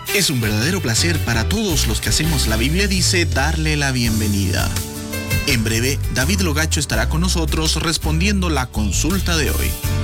Es un verdadero placer para todos los que hacemos La Biblia Dice darle la bienvenida. En breve, David Logacho estará con nosotros respondiendo la consulta de hoy.